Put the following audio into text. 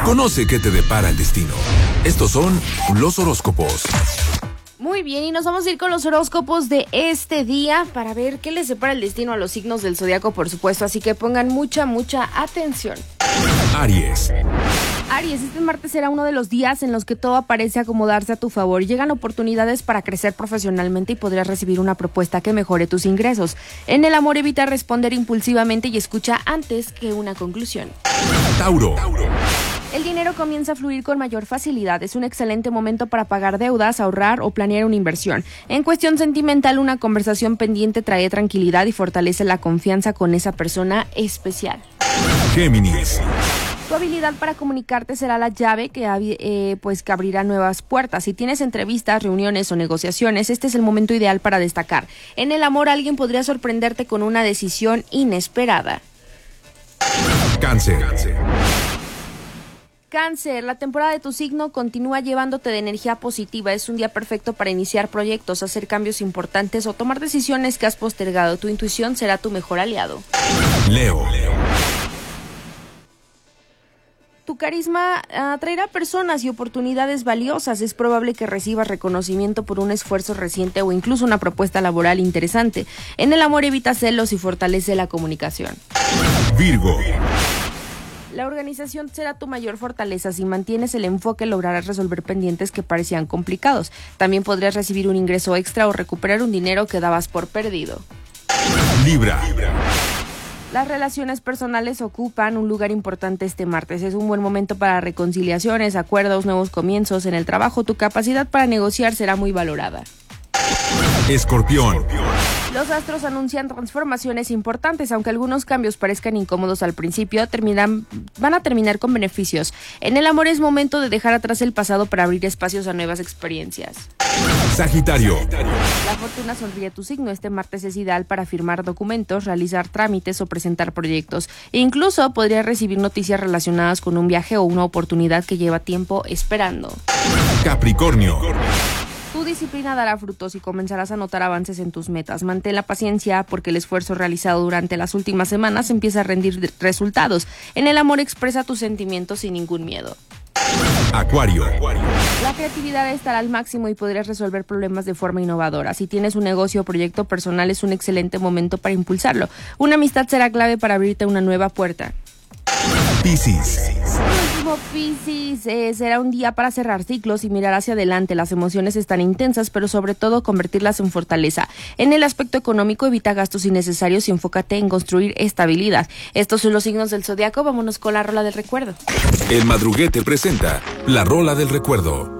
Conoce qué te depara el destino. Estos son los horóscopos. Muy bien, y nos vamos a ir con los horóscopos de este día para ver qué les separa el destino a los signos del zodiaco, por supuesto, así que pongan mucha atención. Aries. Aries, este martes será uno de los días en los que todo parece acomodarse a tu favor. Llegan oportunidades para crecer profesionalmente y podrías recibir una propuesta que mejore tus ingresos. En el amor, evita responder impulsivamente y escucha antes que una conclusión. Tauro. El dinero comienza a fluir con mayor facilidad. Es un excelente momento para pagar deudas, ahorrar o planear una inversión. En cuestión sentimental, una conversación pendiente trae tranquilidad y fortalece la confianza con esa persona especial. Géminis. Tu habilidad para comunicarte será la llave que abrirá nuevas puertas. Si tienes entrevistas, reuniones o negociaciones, este es el momento ideal para destacar. En el amor, alguien podría sorprenderte con una decisión inesperada. Cáncer. Cáncer, la temporada de tu signo continúa llevándote de energía positiva. Es un día perfecto para iniciar proyectos, hacer cambios importantes o tomar decisiones que has postergado. Tu intuición será tu mejor aliado. Leo. Tu carisma atraerá personas y oportunidades valiosas. Es probable que recibas reconocimiento por un esfuerzo reciente o incluso una propuesta laboral interesante. En el amor, evita celos y fortalece la comunicación. Virgo. La organización será tu mayor fortaleza. Si mantienes el enfoque, lograrás resolver pendientes que parecían complicados. También podrías recibir un ingreso extra o recuperar un dinero que dabas por perdido. Libra. Las relaciones personales ocupan un lugar importante este martes. Es un buen momento para reconciliaciones, acuerdos, nuevos comienzos. En el trabajo, tu capacidad para negociar será muy valorada. Escorpión. Los astros anuncian transformaciones importantes, aunque algunos cambios parezcan incómodos al principio, van a terminar con beneficios. En el amor, es momento de dejar atrás el pasado para abrir espacios a nuevas experiencias. Sagitario. La fortuna sonríe a tu signo. Este martes es ideal para firmar documentos, realizar trámites o presentar proyectos. E incluso podrías recibir noticias relacionadas con un viaje o una oportunidad que lleva tiempo esperando. Capricornio. Tu disciplina dará frutos y comenzarás a notar avances en tus metas. Mantén la paciencia porque el esfuerzo realizado durante las últimas semanas empieza a rendir resultados. En el amor, expresa tus sentimientos sin ningún miedo. Acuario. La creatividad estará al máximo y podrías resolver problemas de forma innovadora. Si tienes un negocio o proyecto personal, es un excelente momento para impulsarlo. Una amistad será clave para abrirte una nueva puerta. Piscis. Por último, Piscis, será un día para cerrar ciclos y mirar hacia adelante. Las emociones están intensas, pero sobre todo convertirlas en fortaleza. En el aspecto económico, evita gastos innecesarios y enfócate en construir estabilidad. Estos son los signos del zodiaco. Vámonos con la rola del recuerdo. El Madruguete presenta la rola del recuerdo.